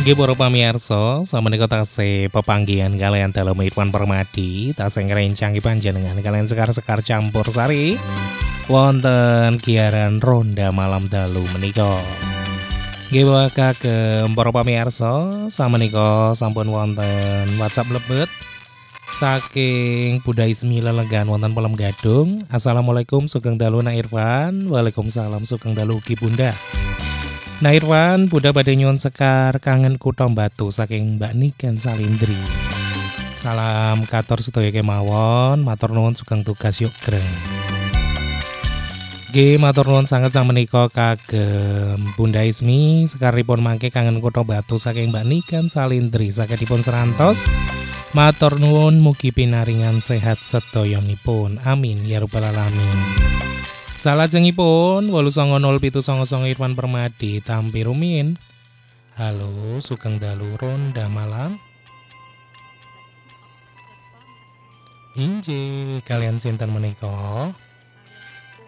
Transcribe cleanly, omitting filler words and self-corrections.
Nggih para pamirsa, sameneika tasih pepanggihan kalian dalu Irfan Permadi, tasih ngrencang panjenengan kalian sekar-sekar campur sari wonten giaran ronda malam dalu menika. Nggih kagem para pamirsa, sameneika sampun wonten WhatsApp lebet saking Bunda Ismi lelegan wonten Pelem Gadung. Assalamualaikum sugeng dalu Nak Irfan. Waalaikumsalam sugeng dalu ugi Bunda. Nah Irfan, Bunda badhe nyuwun sekar kangen kutha Batu saking Mbak Niken Salindri. Salam katur sedaya kemawon, matur nuwun sugeng tugas yuk greng. Nggih matur nuwun sanget sameneika kagem Bunda Ismi sekaripun mangke kangen kutha Batu saking Mbak Niken Salindri saketipun serantos. Matur nuwun mugi pinaringan sehat sedayanipun. Amin ya rabbal alamin. Salajengipun 89079 Irfan Permadi tampi rumiyin. Halo, sugeng dalu ronda malam. Injih, kalian sinten menika?